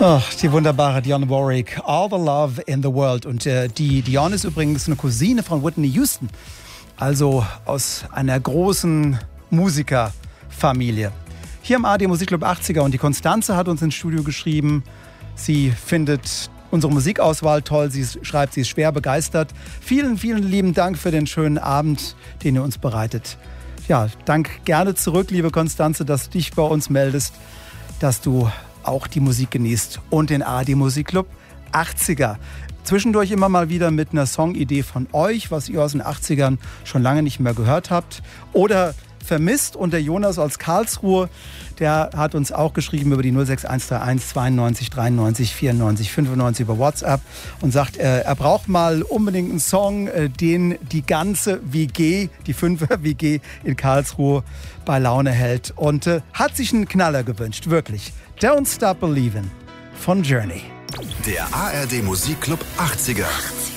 Ach, die wunderbare Dionne Warwick, All the Love in the World. Und die Dionne ist übrigens eine Cousine von Whitney Houston, also aus einer großen Musikerfamilie. Hier im ARD Musikclub 80er, und die Konstanze hat uns ins Studio geschrieben, sie findet unsere Musikauswahl toll, sie schreibt, sie ist schwer begeistert. Vielen, vielen lieben Dank für den schönen Abend, den ihr uns bereitet. Ja, Dank gerne zurück, liebe Konstanze, dass du dich bei uns meldest, dass du auch die Musik genießt und den ARD Musikclub 80er. Zwischendurch immer mal wieder mit einer Songidee von euch, was ihr aus den 80ern schon lange nicht mehr gehört habt oder vermisst. Und der Jonas aus Karlsruhe, der hat uns auch geschrieben über die 06131 92 93 94 95 über WhatsApp und sagt, er braucht mal unbedingt einen Song, den die ganze WG, die 5er WG in Karlsruhe bei Laune hält, und hat sich einen Knaller gewünscht, wirklich. Don't Stop Believin' von Journey. Der ARD Musikclub 80er.